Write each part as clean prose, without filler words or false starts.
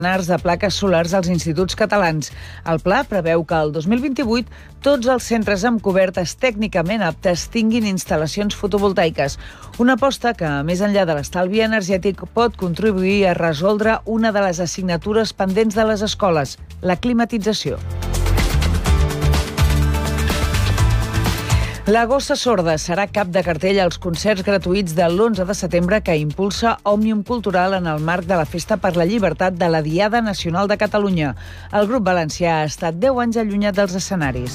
de plaques solars als instituts catalans. El pla preveu que el 2028 tots els centres amb cobertes tècnicament aptes tinguin instal·lacions fotovoltaiques. Una aposta que, més enllà de l'estalvi energètic, pot contribuir a resoldre una de les assignatures pendents de les escoles, la climatització. La Gossa Sorda serà cap de cartell als concerts gratuïts de l'11 de setembre que impulsa Òmnium Cultural en el marc de la Festa per la Llibertat de la Diada Nacional de Catalunya. El grup valencià ha estat 10 anys allunyat dels escenaris.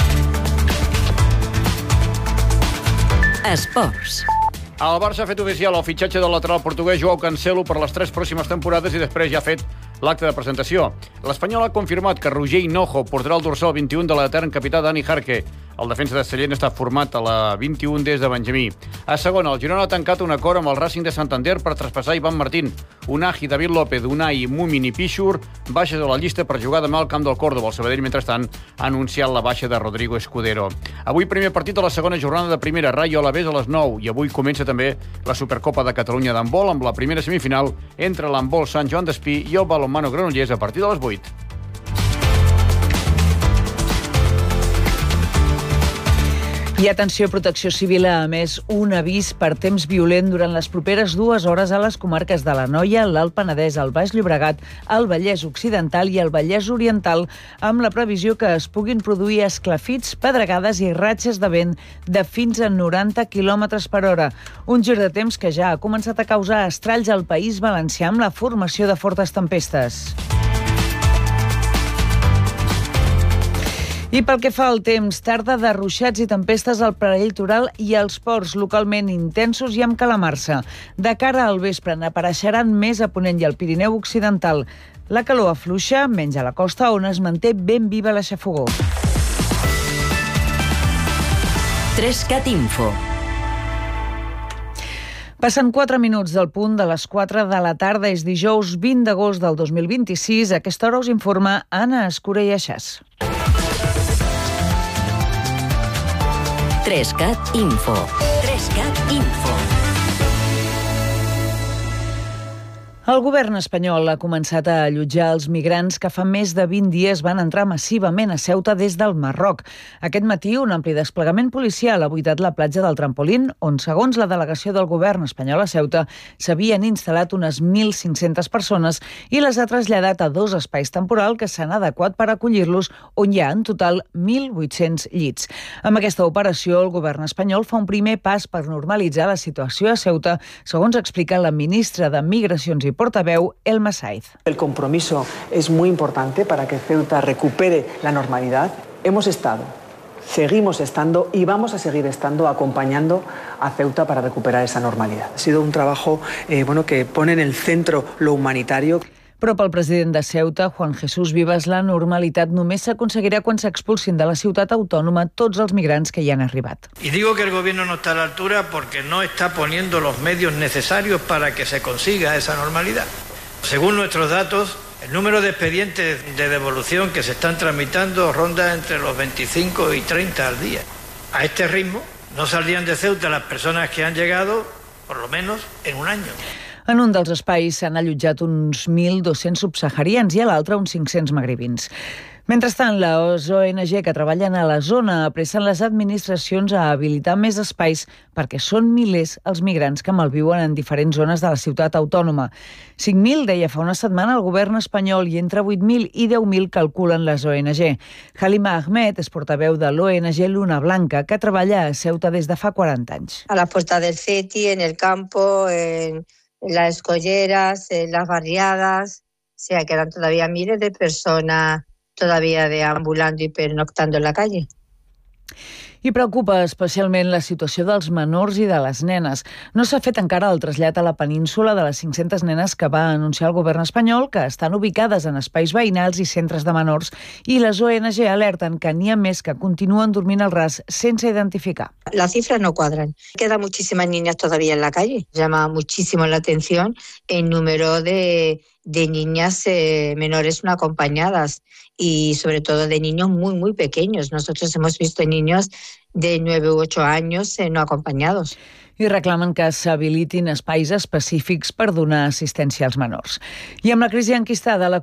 Esports. El Barça ha fet oficial el fitxatge del lateral portuguès Joao Cancelo per les 3 pròximes temporades i després ja ha fet l'acte de presentació. L'Espanyol ha confirmat que Roger Hinojo portarà el dorsal 21 de l'etern capità Dani Jarque. El defensa de Sallent està format a la 21 des de Benjamí. A segona, el Girona ha tancat un acord amb el Racing de Santander per traspassar Ivan Martín. Unai, David López, Unai, Mumin i Pichur baixes a la llista per jugar demà al camp del Córdoba. El Sabadell, mentrestant, ha anunciat la baixa de Rodrigo Escudero. Avui primer partit de la segona jornada de primera, Rayo Alavés a les 9. I avui comença també la Supercopa de Catalunya d'handbol amb la primera semifinal entre l'handbol Sant Joan d'Espí i el balonmano Granollers a partir de les 8. I atenció, Protecció Civil ha emès un avís per temps violent durant les properes 2 hores a les comarques de l'Anoia, l'Alt Penedès, el Baix Llobregat, el Vallès Occidental i el Vallès Oriental, amb la previsió que es puguin produir esclafits, pedregades i ratxes de vent de fins a 90 km per hora. Un gir de temps que ja ha començat a causar estralls al País Valencià amb la formació de fortes tempestes. I pel que fa al temps, tarda de ruixats i tempestes al prelitoral i als ports localment intensos i amb calamarsa. De cara al vespre n'apareixeran més a Ponent i al Pirineu Occidental. La calor afluixa, menys a la costa, on es manté ben viva la xafogor. 3CAT Info. Passen 4 minuts del punt de les 4 de la tarda. És dijous 20 d'agost del 2026. A aquesta hora us informa Anna Escura i Aixàs. 3CAT Info. 3CAT Info. El govern espanyol ha començat a allotjar els migrants que fa més de 20 dies van entrar massivament a Ceuta des del Marroc. Aquest matí, un ampli desplegament policial ha buidat la platja del Trampolín, on, segons la delegació del govern espanyol a Ceuta, s'havien instal·lat unes 1.500 persones i les ha traslladat a 2 espais temporals que s'han adequat per acollir-los, on hi ha en total 1.800 llits. Amb aquesta operació, el govern espanyol fa un primer pas per normalitzar la situació a Ceuta, segons explica la ministra de Migracions i portaveu Elma Saiz. El compromiso es muy importante para que Ceuta recupere la normalidad. Hemos estado, seguimos estando y vamos a seguir estando acompañando a Ceuta para recuperar esa normalidad. Ha sido un trabajo que pone en el centro lo humanitario. Però pel president de Ceuta, Juan Jesús Vivas, la normalitat només s'aconseguirà quan s'expulsin de la ciutat autònoma tots els migrants que hi han arribat. Y digo que el gobierno no está a la altura porque no está poniendo los medios necesarios para que se consiga esa normalidad. Según nuestros datos, el número de expedientes de devolución que se están tramitando ronda entre los 25 y 30 al día. A este ritmo, no saldrían de Ceuta las personas que han llegado, por lo menos, en un año. En un dels espais s'han allotjat uns 1.200 subsaharians i a l'altre uns 500 magribins. Mentrestant, les ONG que treballen a la zona apressen les administracions a habilitar més espais perquè són milers els migrants que malviuen en diferents zones de la ciutat autònoma. 5.000, deia fa una setmana el govern espanyol, i entre 8.000 i 10.000 calculen les ONG. Halima Ahmed és portaveu de l'ONG Luna Blanca, que treballa a Ceuta des de fa 40 anys. A la Puerta del Ceti, en el campo, en las escolleras, en las barriadas, o sea, quedan todavía miles de personas todavía deambulando y pernoctando en la calle. I preocupa especialment la situació dels menors i de les nenes. No s'ha fet encara el trasllat a la península de les 500 nenes que va anunciar el govern espanyol, que estan ubicades en espais veïnals i centres de menors, i les ONG alerten que n'hi ha més que continuen dormint al ras sense identificar. Las cifras no cuadran. Quedan muchísimas niñas todavía en la calle. Llama muchísimo la atención el número de niñas menores no acompañadas y sobre todo de niños muy, muy pequeños. Nosotros hemos visto niños de 9 u 8 años no acompañados. I reclamen que s'habilitin espais específics per donar assistència als menors. I amb la crisi enquistada, la